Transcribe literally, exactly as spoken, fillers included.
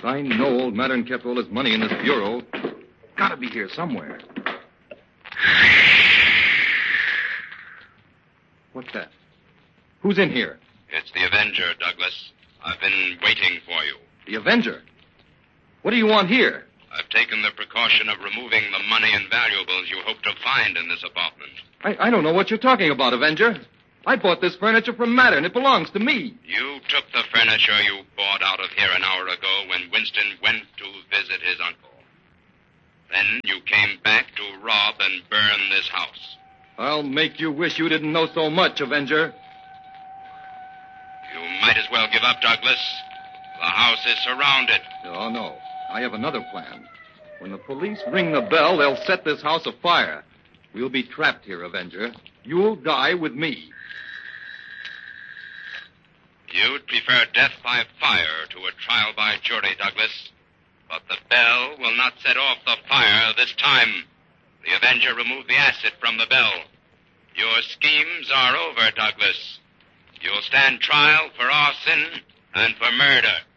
I know old Mattern kept all his money in this bureau. Gotta be here somewhere. What's that? Who's in here? It's the Avenger, Douglas. I've been waiting for you. The Avenger? What do you want here? I've taken the precaution of removing the money and valuables you hope to find in this apartment. I, I don't know what you're talking about, Avenger. I bought this furniture from Mattern. It belongs to me. You took the furniture you bought out of here an hour ago when Winston went to visit his uncle. Then you came back to rob and burn this house. I'll make you wish you didn't know so much, Avenger. You might as well give up, Douglas. The house is surrounded. Oh, no. I have another plan. When the police ring the bell, they'll set this house afire. We'll be trapped here, Avenger. You'll die with me. You'd prefer death by fire to a trial by jury, Douglas. But the bell will not set off the fire this time. The Avenger removed the acid from the bell. Your schemes are over, Douglas. You'll stand trial for arson and for murder.